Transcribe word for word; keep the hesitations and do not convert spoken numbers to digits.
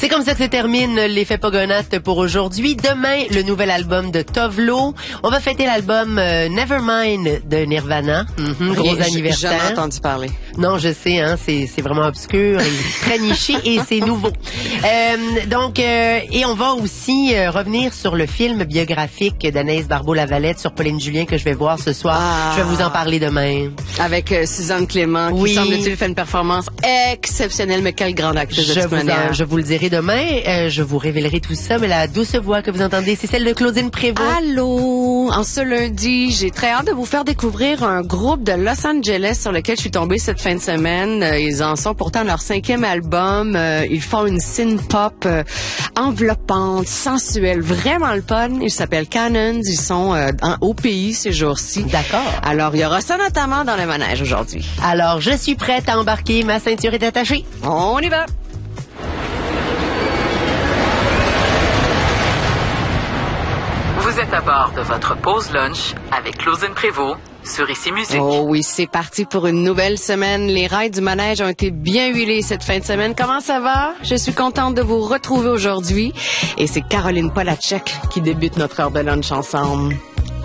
C'est comme ça que se termine l'effet Pogonath pour aujourd'hui. Demain, le nouvel album de Tovlo. On va fêter l'album euh, Nevermind de Nirvana. Mm-hmm, gros J'ai anniversaire. jamais entendu parler. Non, je sais, hein, c'est c'est vraiment obscur, et très niché et c'est nouveau. Euh, donc, euh, et on va aussi euh, revenir sur le film biographique d'Anaïs Barbeau-Lavalette sur Pauline Julien que je vais voir ce soir. Ah. Je vais vous en parler demain. Avec euh, Suzanne Clément, qui Oui. semble-t-il fait une performance exceptionnelle, mais quelle grande actrice de Je toute vous, manière. en- je vous le dirai demain. Euh, je vous révélerai tout ça, mais la douce voix que vous entendez, c'est celle de Claudine Prévost. Allô! En ce lundi, j'ai très hâte de vous faire découvrir un groupe de Los Angeles sur lequel je suis tombée cette fin de semaine. Euh, Ils en sont pourtant à leur cinquième album. Euh, Ils font une synth-pop euh, enveloppante, sensuelle, vraiment le fun. Ils s'appellent Cannons. Ils sont euh, en- au pays ces jours-ci. D'accord. Alors, il y aura ça notamment dans le manège aujourd'hui. Alors, je suis prête à embarquer. Ma ceinture est attachée. On y va! Vous êtes à bord de votre pause lunch avec Claudine Prévost sur Ici Musique. Oh oui, c'est parti pour une nouvelle semaine. Les rails du manège ont été bien huilés cette fin de semaine. Comment ça va? Je suis contente de vous retrouver aujourd'hui. Et c'est Caroline Polachek qui débute notre heure de lunch ensemble.